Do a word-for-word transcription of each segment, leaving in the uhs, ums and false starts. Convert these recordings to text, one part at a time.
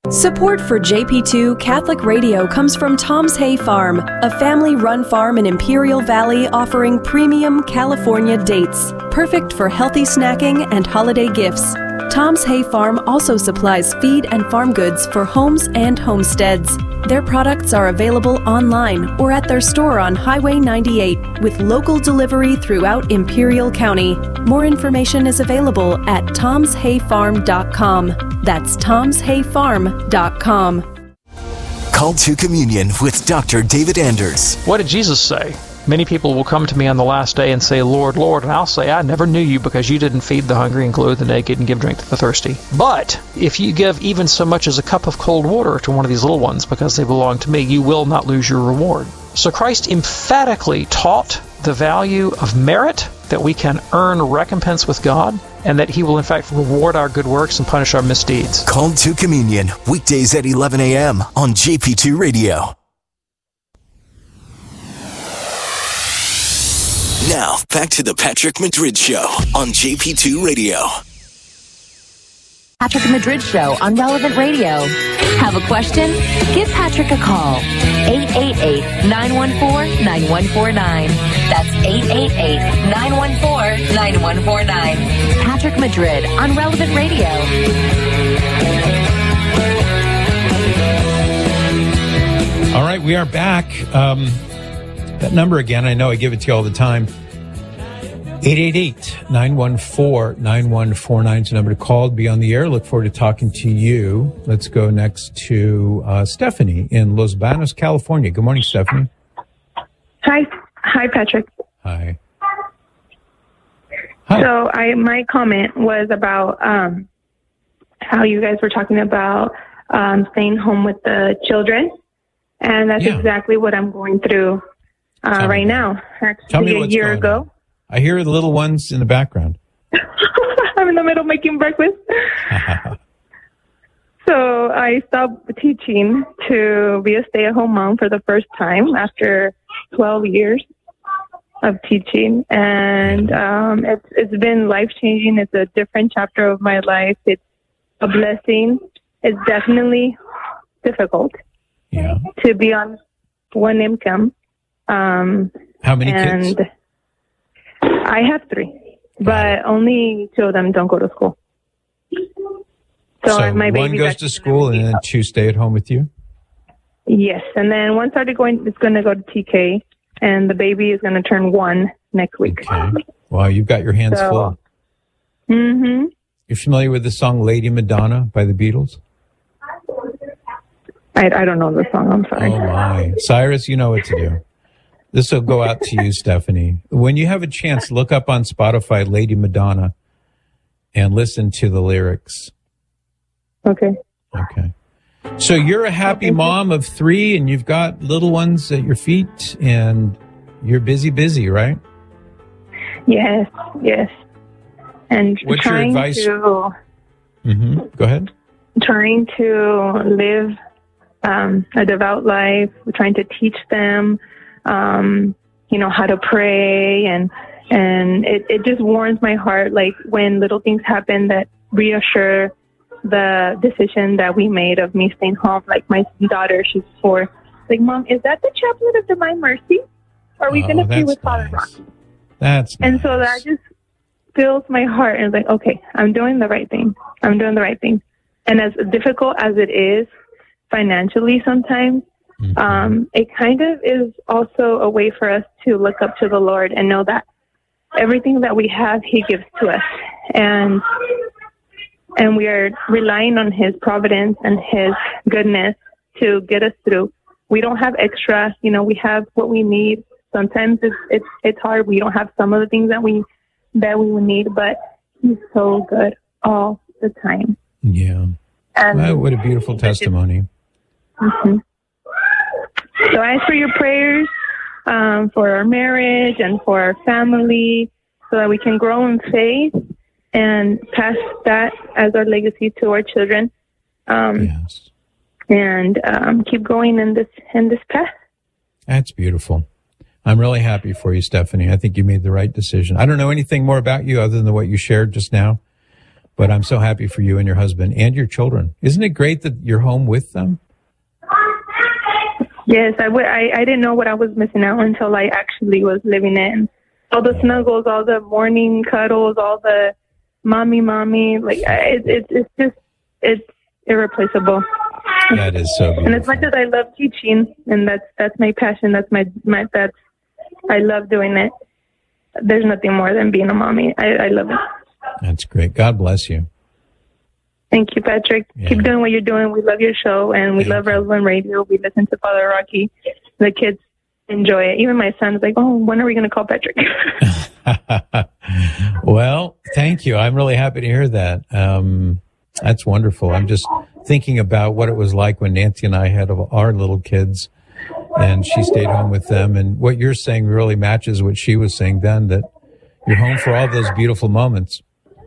Support for J P two Catholic Radio comes from Tom's Hay Farm, a family-run farm in Imperial Valley offering premium California dates, perfect for healthy snacking and holiday gifts. Tom's Hay Farm also supplies feed and farm goods for homes and homesteads. Their products are available online or at their store on Highway ninety-eight with local delivery throughout Imperial County. More information is available at toms hay farm dot com. That's toms hay farm dot com. Call to Communion with Doctor David Anders. What did Jesus say? Many people will come to me on the last day and say, Lord, Lord, and I'll say, I never knew you because you didn't feed the hungry and clothe the naked and give drink to the thirsty. But if you give even so much as a cup of cold water to one of these little ones because they belong to me, you will not lose your reward. So Christ emphatically taught the value of merit, that we can earn recompense with God, and that He will in fact reward our good works and punish our misdeeds. Call to Communion, weekdays at eleven a.m. on J P two Radio. Now, back to the Patrick Madrid Show on J P two Radio. Patrick Madrid Show on Relevant Radio. Have a question? Give Patrick a call. eight eight eight, nine one four, nine one four nine. That's eight eight eight, nine one four, nine one four nine. Patrick Madrid on Relevant Radio. All right, we are back. Um, that number again, I know I give it to you all the time. eight eight eight, nine one four, nine one four nine is the number to call. Be on the air. Look forward to talking to you. Let's go next to uh, Stephanie in Los Banos, California. Good morning, Stephanie. Hi. Hi, Patrick. Hi. Hi. So I, my comment was about um, how you guys were talking about um, staying home with the children. And that's yeah. exactly what I'm going through uh, right now. Actually, a year ago. On. I hear the little ones in the background. I'm in the middle making breakfast. So I stopped teaching to be a stay-at-home mom for the first time after twelve years of teaching. And um, it's, it's been life-changing. It's a different chapter of my life. It's a blessing. It's definitely difficult yeah. to be on one income. Um, How many and kids? I have three, but only two of them don't go to school. So, so my one goes to school and then two stay at home with you? Yes, and then one started going, it's going to go to T K, and the baby is going to turn one next week. Okay. Wow, you've got your hands so, full. Mm-hmm. You're familiar with the song Lady Madonna by the Beatles? I, I don't know the song, I'm sorry. Oh, my. Cyrus, you know what to do. This will go out to you, Stephanie. When you have a chance, look up on Spotify Lady Madonna and listen to the lyrics. Okay. Okay. So you're a happy mom of three and you've got little ones at your feet and you're busy, busy, right? Yes, yes. And what's your trying advice? to mm-hmm. Go ahead. Trying to live um, a devout life, trying to teach them, um, you know, how to pray, and and it, it just warms my heart, like when little things happen that reassure the decision that we made of me staying home. Like my daughter, she's four. Like, Mom, is that the Chaplet of Divine Mercy? Or are we oh, going to be with nice. Father Rock? That's and nice. so that just fills my heart, and it's like, okay, I'm doing the right thing. I'm doing the right thing. And as difficult as it is financially sometimes, mm-hmm. um, it kind of is also a way for us to look up to the Lord and know that everything that we have, He gives to us. And and we are relying on His providence and His goodness to get us through. We don't have extra, you know, we have what we need. Sometimes it's it's it's hard. We don't have some of the things that we that we would need, but He's so good all the time. Yeah. And wow, what a beautiful testimony. Mm-hmm. So I ask for your prayers um, for our marriage and for our family, so that we can grow in faith and pass that as our legacy to our children. Um, yes. And um, keep going in this in this path. That's beautiful. I'm really happy for you, Stephanie. I think you made the right decision. I don't know anything more about you other than what you shared just now, But I'm so happy for you and your husband and your children. Isn't it great that you're home with them? Yes, I, w- I, I didn't know what I was missing out until I actually was living it. All the snuggles, all the morning cuddles, all the mommy, mommy, like it, it, it's just, it's irreplaceable. That is so beautiful. And as much as I love teaching, and that's that's my passion, that's my, my that's, I love doing it. There's nothing more than being a mommy. I, I love it. That's great. God bless you. Thank you, Patrick. Yeah. Keep doing what you're doing. We love your show, and we Thank love you. Relevant Radio. We listen to Father Rocky. The kids enjoy it. Even my son's like, oh, when are we going to call Patrick? Well, thank you. I'm really happy to hear that. Um, that's wonderful. I'm just thinking about what it was like when Nancy and I had our little kids, and she stayed home with them. And what you're saying really matches what she was saying then, that you're home for all those beautiful moments.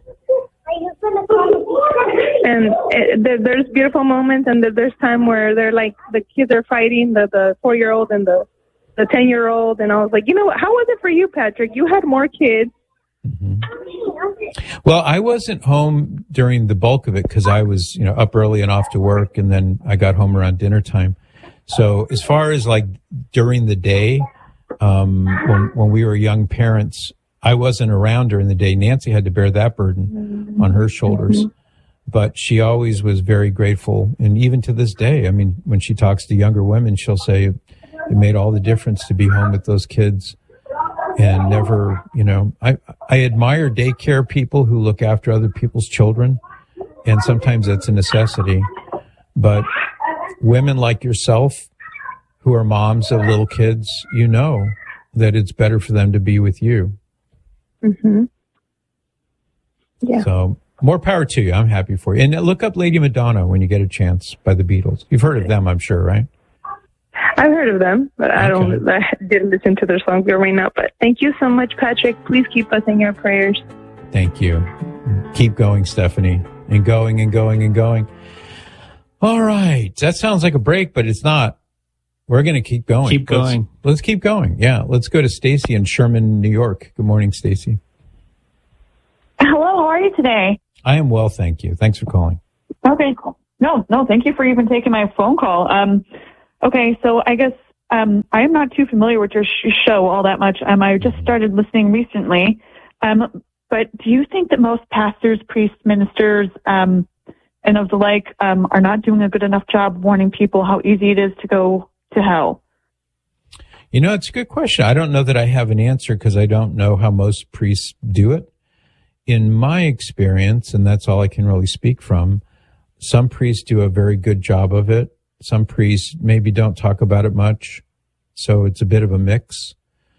And it, there, there's beautiful moments, and there's time where they're like, the kids are fighting, the, the four-year-old and the the ten-year-old, and I was like, you know what, how was it for you, Patrick? You had more kids. Mm-hmm. Well, I wasn't home during the bulk of it because I was, you know, up early and off to work, and then I got home around dinner time. So as far as like during the day, um, when, when we were young parents, I wasn't around during the day. Nancy had to bear that burden mm-hmm. on her shoulders. Mm-hmm. But she always was very grateful. And even to this day, I mean, when she talks to younger women, she'll say it made all the difference to be home with those kids. And never, you know, I, I admire daycare people who look after other people's children. And sometimes that's a necessity. But women like yourself who are moms of little kids, you know that it's better for them to be with you. Mm-hmm. Yeah. So more power to you. I'm happy for you. And look up Lady Madonna when you get a chance by the Beatles. You've heard of them, I'm sure, right? I've heard of them, but I Okay. don't. I didn't listen to their songs right now. But thank you so much, Patrick. Please keep us in your prayers. Thank you. Keep going, Stephanie, and going and going and going. All right. That sounds like a break, but it's not. We're going to keep going. Keep going. Let's, let's keep going. Yeah. Let's go to Stacy in Sherman, New York. Good morning, Stacy. Hello, how are you today? I am well, thank you. Thanks for calling. Okay, cool. No, no, thank you for even taking my phone call. Um, okay, so I guess um, I am not too familiar with your sh- show all that much. Um, I just started listening recently. Um, but do you think that most pastors, priests, ministers, um, and of the like um, are not doing a good enough job warning people how easy it is to go to hell? You know, it's a good question. I don't know that I have an answer because I don't know how most priests do it. In my experience, and that's all I can really speak from, some priests do a very good job of it. Some priests maybe don't talk about it much. So it's a bit of a mix.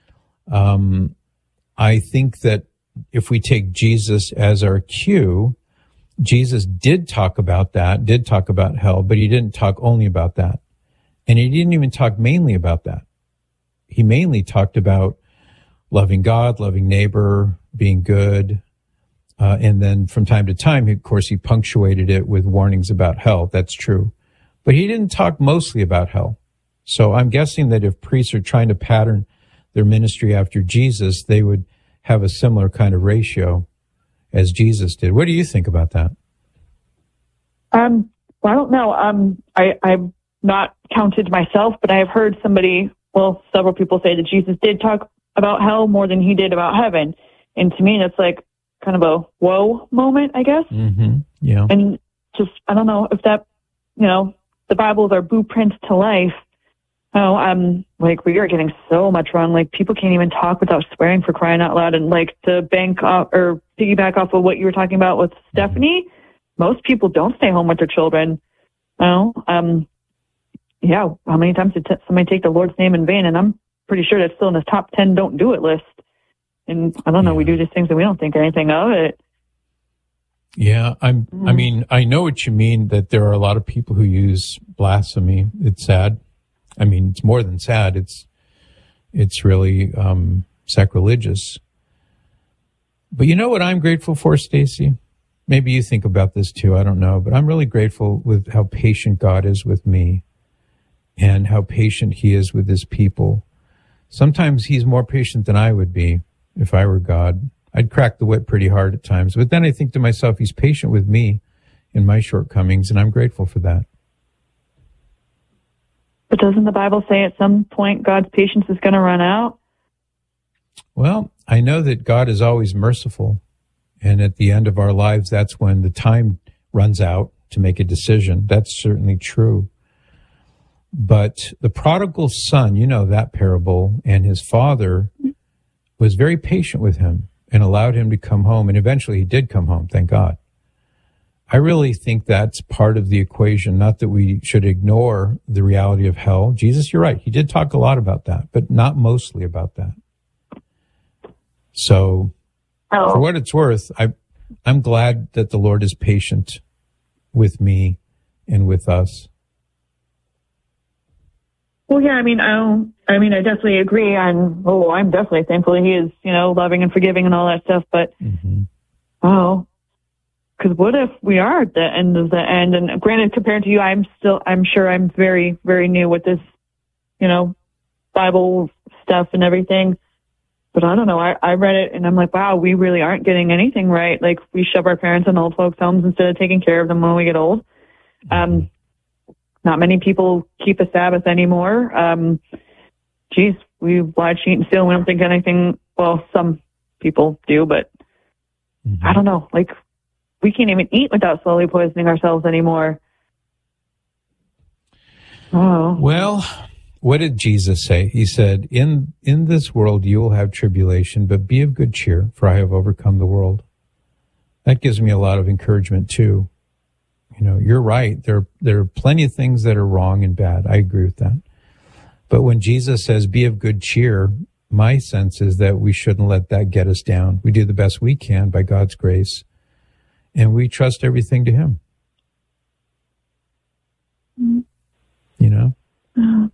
Um, I think that if we take Jesus as our cue, Jesus did talk about that, did talk about hell, but he didn't talk only about that. And he didn't even talk mainly about that. He mainly talked about loving God, loving neighbor, being good. Uh, and then from time to time, of course, he punctuated it with warnings about hell. That's true. But he didn't talk mostly about hell. So I'm guessing that if priests are trying to pattern their ministry after Jesus, they would have a similar kind of ratio as Jesus did. What do you think about that? Um, well, I don't know. Um, I, I've not counted myself, but I have heard somebody, well, several people say that Jesus did talk about hell more than he did about heaven. And to me, that's like kind of a whoa moment, I guess. Mm-hmm. Yeah. And just, I don't know if that, you know, the Bible is our blueprint to life. Oh, um, like we are getting so much wrong. Like people can't even talk without swearing, for crying out loud. And like to bank off or piggyback off of what you were talking about with Stephanie, most people don't stay home with their children. Oh, um, yeah. How many times did t- somebody take the Lord's name in vain? And I'm pretty sure that's still in the top ten don't do it list. And I don't know, yeah. we do these things and we don't think anything of it. Yeah, I'm, Mm. I mean, I know what you mean, that there are a lot of people who use blasphemy. It's sad. I mean, it's more than sad. It's, it's really, um, sacrilegious. But you know what I'm grateful for, Stacy? Maybe you think about this too. I don't know, but I'm really grateful with how patient God is with me and how patient he is with his people. Sometimes he's more patient than I would be if I were God. I I'd crack the whip pretty hard at times. But then I think to myself, he's patient with me in my shortcomings, and I'm grateful for that. But doesn't the Bible say at some point God's patience is going to run out? Well, I know that God is always merciful. And at the end of our lives, that's when the time runs out to make a decision. That's certainly true. But the prodigal son, you know that parable, and his father was very patient with him and allowed him to come home. And eventually he did come home, thank God. I really think that's part of the equation, not that we should ignore the reality of hell. Jesus, you're right. He did talk a lot about that, but not mostly about that. So oh. for what it's worth, I, I'm glad that the Lord is patient with me and with us. Well, yeah, I mean, I don't, I mean, I definitely agree on, oh, I'm definitely thankful he is, you know, loving and forgiving and all that stuff. But, mm-hmm. oh, because what if we are at the end of the end? And granted, compared to you, I'm still, I'm sure I'm very, very new with this, you know, Bible stuff and everything. But I don't know. I, I read it and I'm like, wow, we really aren't getting anything right. Like, we shove our parents in old folks' homes instead of taking care of them when we get old. Um, not many people keep a Sabbath anymore. Um, geez, we lie, cheat, and steal. We don't think anything. Well, some people do, but mm-hmm. I don't know. Like, we can't even eat without slowly poisoning ourselves anymore. Oh. Well, what did Jesus say? He said, in, in this world you will have tribulation, but be of good cheer, for I have overcome the world. That gives me a lot of encouragement too. You know, you're right. There, there are plenty of things that are wrong and bad. I agree with that. But when Jesus says, be of good cheer, my sense is that we shouldn't let that get us down. We do the best we can by God's grace, and we trust everything to him. Mm. You know? Uh,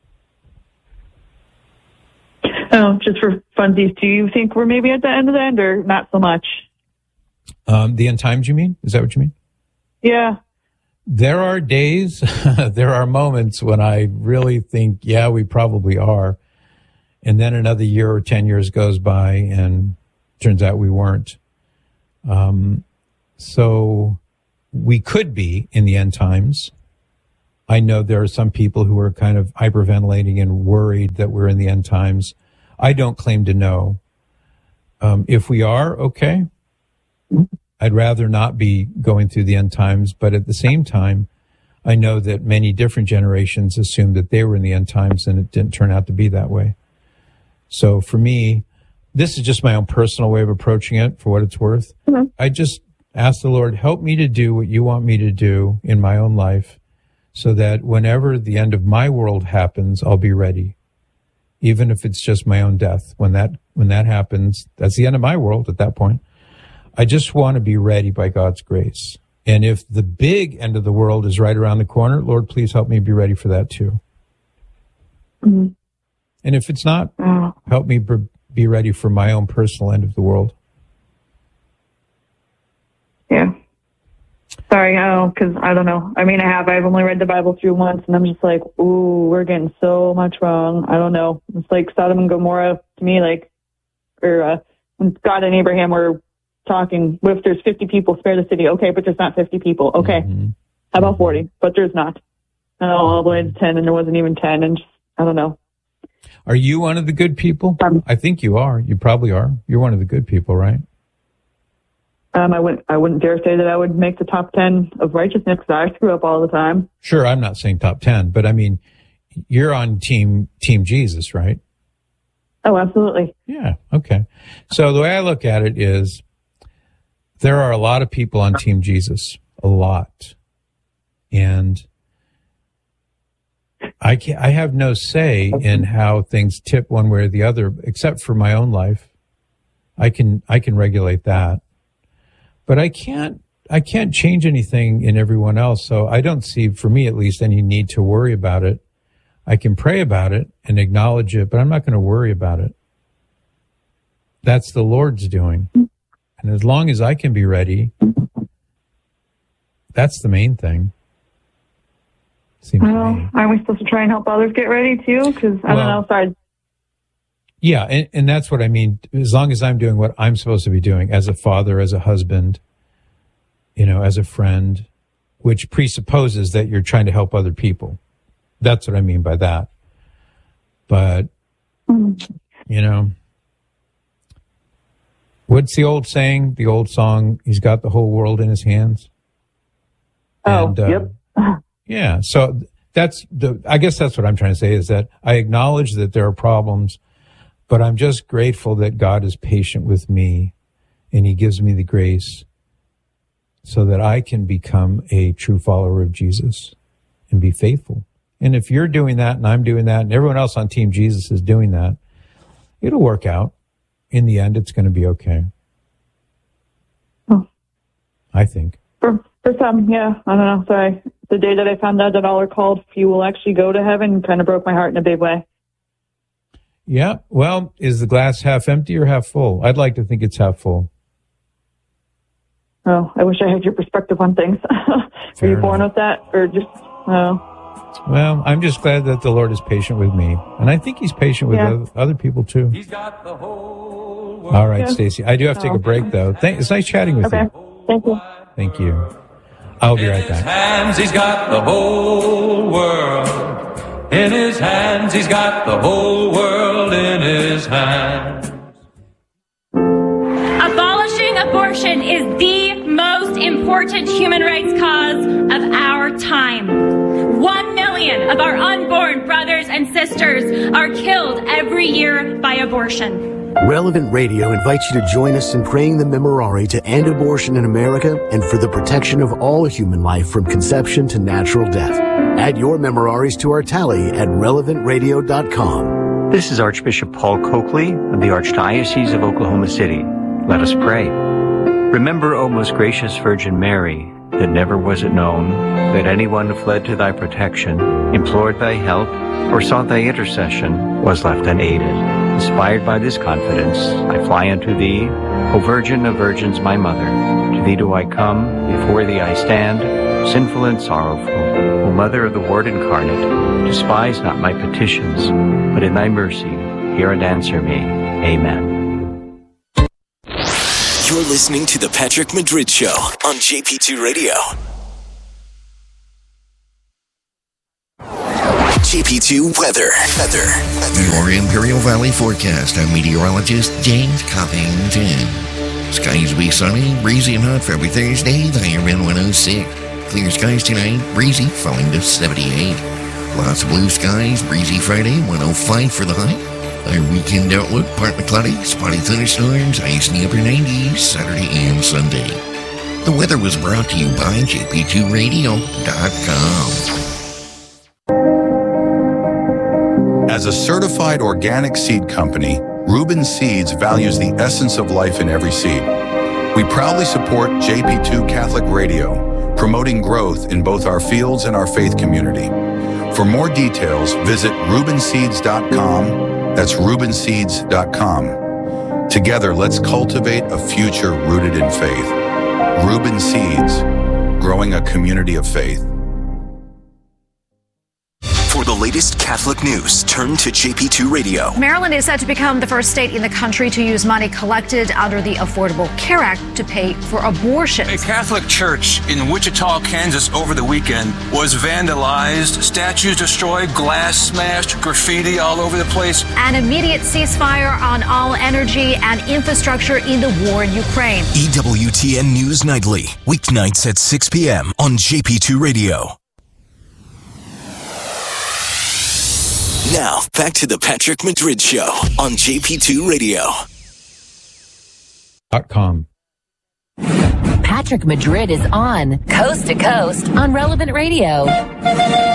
oh, just for funsies, do you think we're maybe at the end of the end, or not so much? Um, the end times, you mean? Is that what you mean? Yeah. There are days, there are moments when I really think, yeah, we probably are. And then another year or ten years goes by and turns out we weren't. Um, so we could be in the end times. I know there are some people who are kind of hyperventilating and worried that we're in the end times. I don't claim to know. Um, if we are, okay. I'd rather not be going through the end times, but at the same time, I know that many different generations assumed that they were in the end times, and it didn't turn out to be that way. So for me, this is just my own personal way of approaching it, for what it's worth. Mm-hmm. I just ask the Lord, help me to do what you want me to do in my own life, so that whenever the end of my world happens, I'll be ready. Even if it's just my own death. When that, when that happens, that's the end of my world at that point. I just want to be ready by God's grace. And if the big end of the world is right around the corner, Lord, please help me be ready for that too. Mm-hmm. And if it's not, oh. help me be ready for my own personal end of the world. Yeah. Sorry, oh, because I don't know. I mean, I have. I've only read the Bible through once, and I'm just like, ooh, we're getting so much wrong. I don't know. It's like Sodom and Gomorrah to me, like, or uh, when God and Abraham were talking, if there's fifty people, spare the city. Okay, but there's not fifty people. Okay. Mm-hmm. How about forty? But there's not. And all the way to ten, and there wasn't even ten, and just, I don't know. Are you one of the good people? Um, I think you are. You probably are. You're one of the good people, right? Um, I wouldn't, I wouldn't dare say that I would make the top ten of righteousness, because I screw up all the time. Sure, I'm not saying top ten, but I mean, you're on team, team Jesus, right? Oh, absolutely. Yeah, okay. So the way I look at it is, there are a lot of people on Team Jesus, a lot. And I can't, I have no say in how things tip one way or the other, except for my own life. I can, I can regulate that. But I can't, I can't change anything in everyone else. So I don't see, for me at least, any need to worry about it. I can pray about it and acknowledge it, but I'm not going to worry about it. That's the Lord's doing. And as long as I can be ready, that's the main thing. Seems well, aren't we supposed to try and help others get ready too? Because I well, don't know. Sorry. Yeah, and, and that's what I mean. As long as I'm doing what I'm supposed to be doing as a father, as a husband, you know, as a friend, which presupposes that you're trying to help other people. That's what I mean by that. But, you know, what's the old saying, the old song, he's got the whole world in his hands? Oh, and, uh, yep. Yeah, so that's the, I guess that's what I'm trying to say is that I acknowledge that there are problems, but I'm just grateful that God is patient with me and he gives me the grace so that I can become a true follower of Jesus and be faithful. And if you're doing that and I'm doing that and everyone else on Team Jesus is doing that, it'll work out. In the end, it's going to be okay. Oh. I think. For, for some, yeah. I don't know. Sorry. The day that I found out that all are called, few will actually go to heaven, kind of broke my heart in a big way. Yeah. Well, is the glass half empty or half full? I'd like to think it's half full. Oh, I wish I had your perspective on things. Were you born with that, or just? Oh. Well, I'm just glad that the Lord is patient with me, and I think He's patient with Yeah. other, other people too. He's got the whole world. All right, Yeah. Stacy. I do have to take Oh. a break though. Thank, it's nice chatting with Okay. you. Thank you. Thank you. I'll be In right his back. hands, he's got the whole world. In his hands, he's got the whole world in his hands. Abolishing abortion is the most important human rights cause of our time. One million of our unborn brothers and sisters are killed every year by abortion. Relevant Radio invites you to join us in praying the Memorare to end abortion in America and for the protection of all human life from conception to natural death. Add your Memoraries to our tally at relevant radio dot com. This is Archbishop Paul Coakley of the Archdiocese of Oklahoma City. Let us pray. Remember, O most gracious Virgin Mary, that never was it known that anyone who fled to thy protection, implored thy help, or sought thy intercession was left unaided. Inspired by this confidence, I fly unto thee, O Virgin of Virgins, my Mother. To thee do I come, before thee I stand, sinful and sorrowful. O Mother of the Word incarnate, despise not my petitions, but in thy mercy hear and answer me. Amen. You're listening to The Patrick Madrid Show on J P two Radio. J P two weather. Weather. Your Imperial Valley forecast. I'm meteorologist James Covington. Skies will be sunny, breezy and hot for every Thursday. The high around one oh six. Clear skies tonight, breezy, falling to seventy-eight. Lots of blue skies, breezy Friday, one oh five for the high. Our weekend outlook, partly cloudy, spotty thunderstorms, ice in the upper nineties, Saturday and Sunday. The weather was brought to you by J P two radio dot com. As a certified organic seed company, Reuben Seeds values the essence of life in every seed. We proudly support J P two Catholic Radio, promoting growth in both our fields and our faith community. For more details, visit reuben seeds dot com. That's reuben seeds dot com. Together, let's cultivate a future rooted in faith. Reuben Seeds, growing a community of faith. For the latest Catholic news, turn to J P two Radio. Maryland is set to become the first state in the country to use money collected under the Affordable Care Act to pay for abortions. A Catholic church in Wichita, Kansas over the weekend was vandalized, statues destroyed, glass smashed, graffiti all over the place. An immediate ceasefire on all energy and infrastructure in the war in Ukraine. E W T N News Nightly, weeknights at six p.m. on J P two Radio. Now, back to the Patrick Madrid Show on J P two Radio. Dot com. Patrick Madrid is on Coast to Coast on Relevant Radio.